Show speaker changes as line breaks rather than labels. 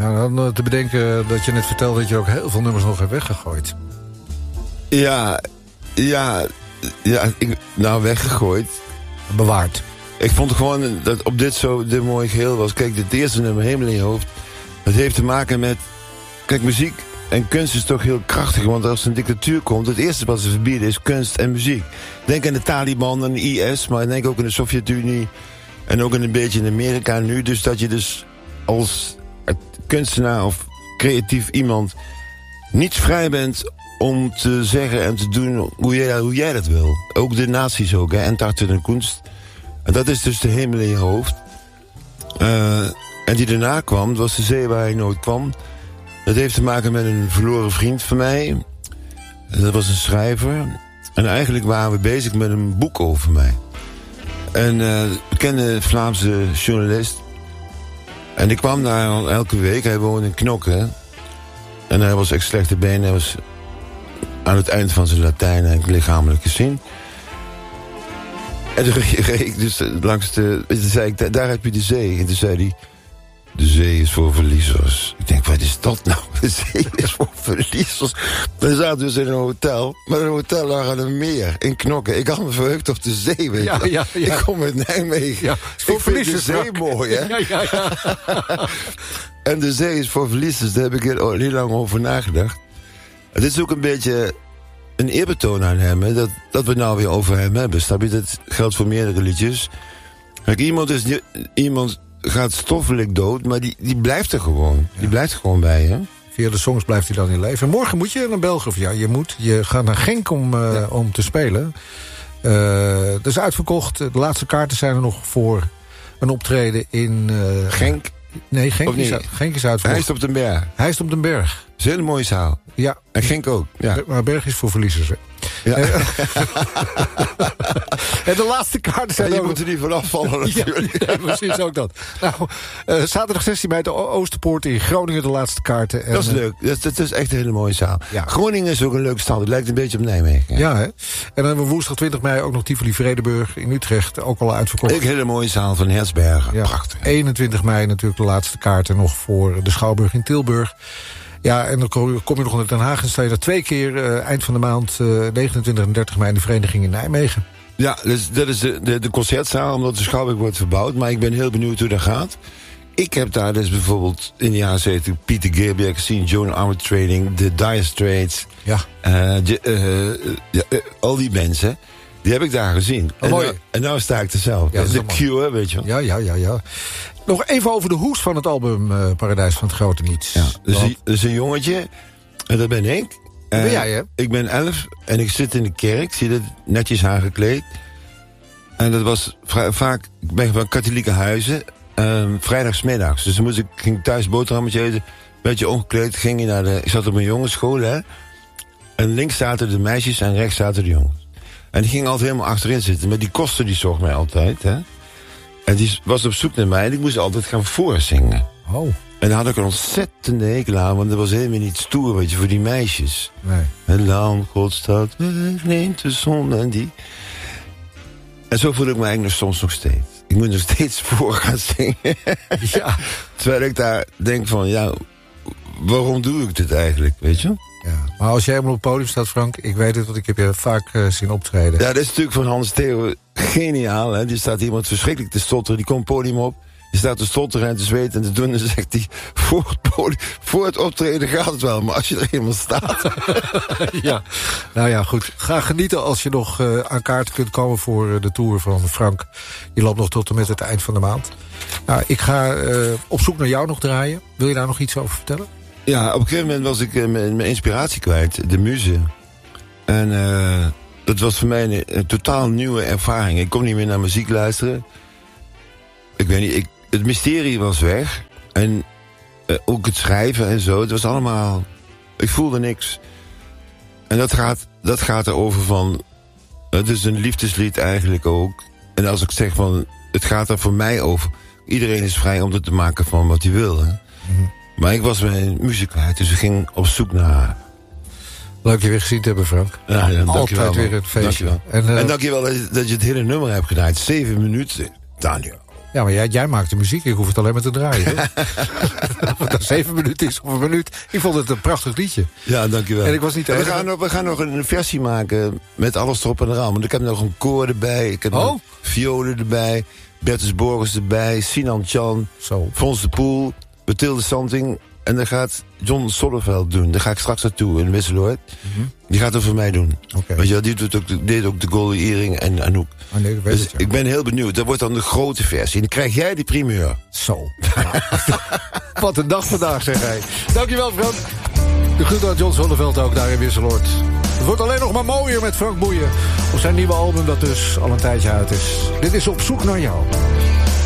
Nou, dan te bedenken dat je net vertelde dat je ook heel veel nummers nog hebt weggegooid.
Ja, weggegooid.
Bewaard.
Ik vond gewoon dat op dit mooi geheel was. Kijk, het eerste nummer, Hemel in je hoofd. Het heeft te maken met... Kijk, muziek en kunst is toch heel krachtig. Want als een dictatuur komt, het eerste wat ze verbieden is kunst en muziek. Denk aan de Taliban en de IS, maar denk ook aan de Sovjet-Unie. En ook een beetje in Amerika nu. Dus dat je dus als kunstenaar of creatief iemand niet vrij bent om te zeggen en te doen hoe jij dat wil. Ook de nazi's ook, hè. En Tartu en Kunst. En dat is dus de Hemel in je hoofd. En die daarna kwam, dat was De Zee waar hij nooit kwam. Dat heeft te maken met een verloren vriend van mij. Dat was een schrijver. En eigenlijk waren we bezig met een boek over mij. Een bekende Vlaamse journalist. En ik kwam daar al elke week. Hij woonde in Knokke. En hij was echt slechte been. Hij was aan het eind van zijn Latijn en lichamelijk gezien. En toen reed ik dus langs de... Toen zei ik, daar heb je de zee. En toen zei hij... De zee is voor verliezers. Ik denk, wat is dat nou? De zee is voor verliezers. We zaten dus in een hotel. Maar een hotel lag aan een meer in Knokke. Ik had me verheugd op de zee, weet je.
Ja.
Ik kom uit Nijmegen.
Ja,
ik vind de zee mooi, hè?
Ja.
En de zee is voor verliezers. Daar heb ik heel lang over nagedacht. Het is ook een beetje een eerbetoon aan hem. Hè? Dat we het nou weer over hem hebben. Snap je? Dat geldt voor meerdere liedjes. Kijk, iemand gaat stoffelijk dood, maar die blijft er gewoon. Ja. Die blijft gewoon bij, hè?
Via de songs blijft hij dan in leven. Morgen moet je naar België, of ja, je gaat naar Genk om te spelen. Dat is uitverkocht. De laatste kaarten zijn er nog voor een optreden in...
Genk?
Nee, Genk is uitverkocht.
Hij is op den Berg.
Hij is op den Berg.
Dat is een hele mooie zaal.
Ja.
En Genk ook. Ja.
Maar Berg is voor verliezers, hè? Ja. En de laatste kaarten zijn
je moet er niet van afvallen natuurlijk.
Ja, precies, ook dat. Nou, zaterdag 16 mei de Oosterpoort in Groningen, de laatste kaarten. En,
dat is leuk. Dat is echt een hele mooie zaal. Ja. Groningen is ook een leuke stad. Het lijkt een beetje op Nijmegen.
Ja, hè? En dan hebben we woensdag 20 mei ook nog Tivoli Vredenburg in Utrecht. Ook al uitverkocht.
Een hele mooie zaal van Hersbergen. Ja. Prachtig.
21 mei natuurlijk de laatste kaarten nog voor de Schouwburg in Tilburg. Ja, en dan kom je nog naar Den Haag en sta je daar 2 keer eind van de maand 29 en 30 mei in de vereniging in Nijmegen. Ja,
dus dat is de concertzaal, omdat de Schouwburg wordt verbouwd. Maar ik ben heel benieuwd hoe dat gaat. Ik heb daar dus bijvoorbeeld in de jaren 70 Peter Gabriel gezien, Joan Armatrading, The Dire Straits.
Ja.
Al die mensen, die heb ik daar gezien.
Oh,
en nou sta ik er zelf.
Ja,
de Cure, weet je wel.
Ja. Nog even over de hoes van het album Paradijs van het Grote Niets.
Ja, dus een jongetje, en dat ben ik.
Ben jij, hè?
Ik ben 11 en ik zit in de kerk, zie je dat, netjes aangekleed. En dat was vaak, ik ben van katholieke huizen, vrijdagsmiddags. Dus dan ging thuis boterhammetje eten, een beetje ongekleed, ik zat op een jongensschool, hè. En links zaten de meisjes en rechts zaten de jongens. En die ging altijd helemaal achterin zitten, maar die koster die zocht mij altijd, hè. En die was op zoek naar mij en ik moest altijd gaan voorzingen.
Oh.
En daar had ik een ontzettende hekel aan, want dat was helemaal niet stoer, weet je, voor die meisjes.
Nee.
Het land, God staat, neemt de zon en die. En zo voel ik me eigenlijk soms nog steeds. Ik moet nog steeds voor gaan zingen.
Ja.
Terwijl ik daar denk van, ja, waarom doe ik dit eigenlijk, weet je?
Ja. Maar als jij helemaal op het podium staat, Frank, ik weet het, want ik heb je vaak zien optreden.
Ja, dat is natuurlijk van Hans Theo geniaal, hè. Die staat iemand verschrikkelijk te stotteren, die komt het podium op. Die staat te stotteren en te zweten en te doen. En dan zegt hij, voor het optreden gaat het wel. Maar als je er eenmaal staat...
Ja, nou ja, goed. Ga genieten als je nog aan kaarten kunt komen voor de tour van Frank. Die loopt nog tot en met het eind van de maand. Nou, ik ga op zoek naar jou nog draaien. Wil je daar nog iets over vertellen?
Ja, op een gegeven moment was ik mijn inspiratie kwijt. De muze. En dat was voor mij een totaal nieuwe ervaring. Ik kon niet meer naar muziek luisteren. Ik weet niet, het mysterie was weg. En ook het schrijven en zo. Het was allemaal... Ik voelde niks. En dat gaat erover van... Het is een liefdeslied eigenlijk ook. En als ik zeg van... Het gaat er voor mij over... Iedereen is vrij om het te maken van wat hij wil. Hè? Mm-hmm. Maar ik was mijn muziek kwijt. Dus ik ging op zoek naar haar.
Leuk je weer gezien te hebben, Frank.
Ja,
altijd
wel,
weer een feestje.
Dankjewel. En dankjewel dat je het hele nummer hebt gedaan. 7 minuten, Daniel.
Ja, maar jij maakt de muziek, ik hoef het alleen maar te draaien. Of het dan 7 minuten is of 1 minuut. Ik vond het een prachtig liedje.
Ja, dankjewel.
En ik was niet de
we gaan nog een versie maken met alles erop en eraan. Want ik heb nog een koor erbij, ik heb nog violen erbij, Bertus Borgers erbij, Sinan Chan, Fons de Poel, Mathilde Santing. En dat gaat John Sonneveld doen. Daar ga ik straks naartoe in Wisseloord. Die gaat het voor mij doen.
Okay.
Weet je wel, die deed ook de Golden Earring en Anouk.
Oh nee,
dus ik ben heel benieuwd. Dat wordt dan de grote versie. En dan krijg jij die primeur.
Zo. Wat een dag vandaag, zeg hij. Dankjewel, Frank. De groet aan John Sonneveld ook daar in Wisseloord. Het wordt alleen nog maar mooier met Frank Boeien. Op zijn nieuwe album dat dus al een tijdje uit is. Dit is Op zoek naar jou.